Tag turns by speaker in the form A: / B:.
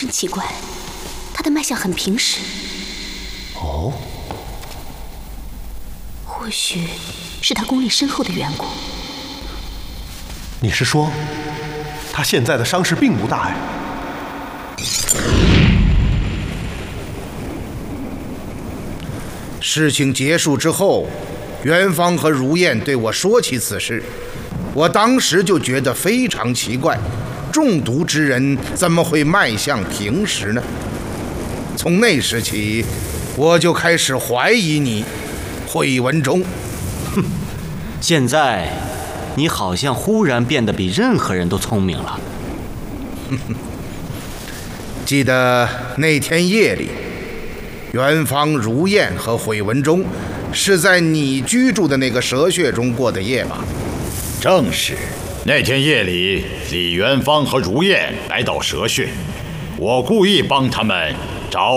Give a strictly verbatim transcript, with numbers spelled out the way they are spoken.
A: 真奇怪，他的脉象很平实。
B: 哦，
A: 或许是他功力深厚的缘故。
B: 你是说，他现在的伤势并不大呀？
C: 事情结束之后，元芳和如燕对我说起此事，我当时就觉得非常奇怪，中毒之人怎么会脉象平实呢？从那时起，我就开始怀疑你，惠文忠。
D: 哼，现在你好像忽然变得比任何人都聪明了。
C: 记得那天夜里，元芳、如燕和惠文忠是在你居住的那个蛇穴中过的夜吧？
E: 正是。那天夜里，李元芳和如燕来到蛇穴，我故意帮他们找